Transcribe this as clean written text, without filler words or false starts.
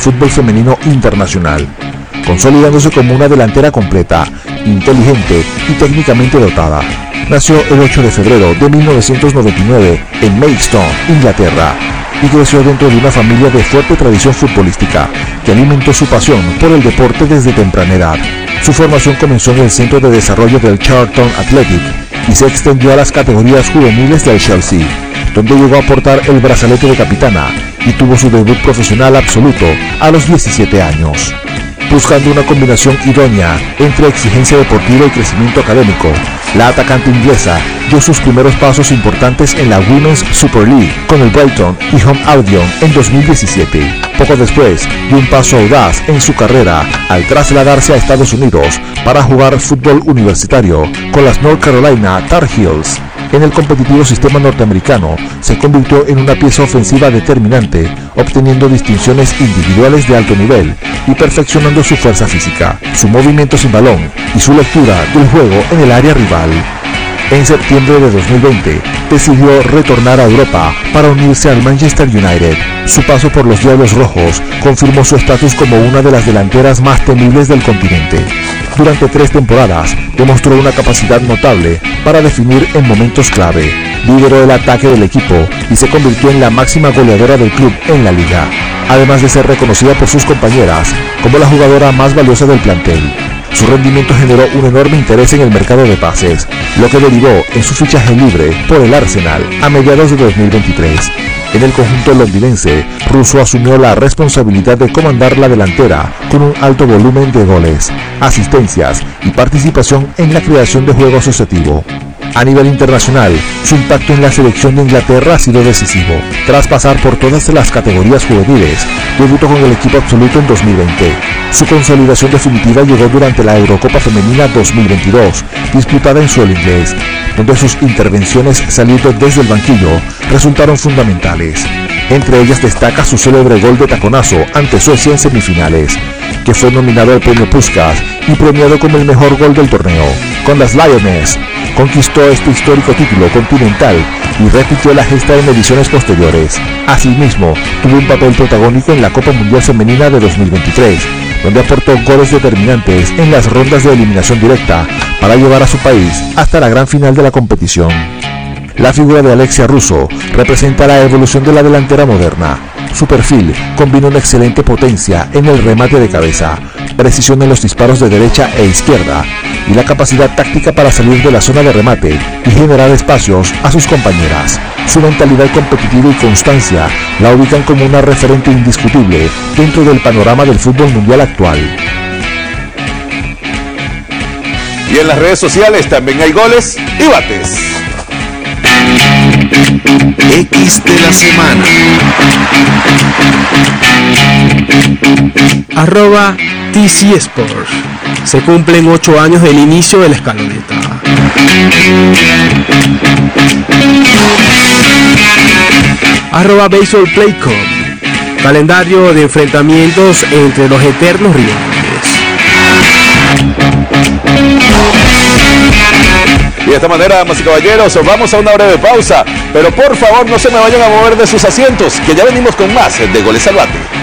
fútbol femenino internacional, consolidándose como una delantera completa, inteligente y técnicamente dotada. Nació el 8 de febrero de 1999 en Maidstone, Inglaterra, y creció dentro de una familia de fuerte tradición futbolística que alimentó su pasión por el deporte desde temprana edad. Su formación comenzó en el Centro de Desarrollo del Charlton Athletic y se extendió a las categorías juveniles del Chelsea, donde llegó a portar el brazalete de capitana y tuvo su debut profesional absoluto a los 17 años. Buscando una combinación idónea entre exigencia deportiva y crecimiento académico, la atacante inglesa dio sus primeros pasos importantes en la Women's Super League con el Brighton y Home Albion en 2017. Poco después, dio un paso audaz en su carrera al trasladarse a Estados Unidos para jugar fútbol universitario con las North Carolina Tar Heels. En el competitivo sistema norteamericano, se convirtió en una pieza ofensiva determinante, obteniendo distinciones individuales de alto nivel y perfeccionando su fuerza física, su movimiento sin balón y su lectura del juego en el área rival. En septiembre de 2020, decidió retornar a Europa para unirse al Manchester United. Su paso por los Diablos Rojos confirmó su estatus como una de las delanteras más temibles del continente. Durante 3 temporadas, demostró una capacidad notable para definir en momentos clave. Lideró el ataque del equipo y se convirtió en la máxima goleadora del club en la liga, además de ser reconocida por sus compañeras como la jugadora más valiosa del plantel. Su rendimiento generó un enorme interés en el mercado de pases, lo que derivó en su fichaje libre por el Arsenal a mediados de 2023. En el conjunto londinense, Russo asumió la responsabilidad de comandar la delantera con un alto volumen de goles, asistencias y participación en la creación de juego asociativo. A nivel internacional, su impacto en la selección de Inglaterra ha sido decisivo. Tras pasar por todas las categorías juveniles, debutó con el equipo absoluto en 2020. Su consolidación definitiva llegó durante la Eurocopa Femenina 2022, disputada en suelo inglés, donde sus intervenciones saliendo desde el banquillo resultaron fundamentales. Entre ellas destaca su célebre gol de taconazo ante Suecia en semifinales, que fue nominado al premio Puskás y premiado como el mejor gol del torneo. Con las Lioness, conquistó este histórico título continental y repitió la gesta en ediciones posteriores. Asimismo, tuvo un papel protagónico en la Copa Mundial Femenina de 2023, donde aportó goles determinantes en las rondas de eliminación directa para llevar a su país hasta la gran final de la competición. La figura de Alexia Russo representa la evolución de la delantera moderna. Su perfil combina una excelente potencia en el remate de cabeza, precisión en los disparos de derecha e izquierda y la capacidad táctica para salir de la zona de remate y generar espacios a sus compañeras. Su mentalidad competitiva y constancia la ubican como una referente indiscutible dentro del panorama del fútbol mundial actual. Y en las redes sociales también hay goles y bates. X de la semana. @TC Sports. Se cumplen 8 años del inicio de la escaloneta. @Baseball Playcom. Calendario de enfrentamientos entre los eternos rivales. Y de esta manera, damas y caballeros, vamos a una breve pausa. Pero por favor, no se me vayan a mover de sus asientos, que ya venimos con más de Goles al Bate.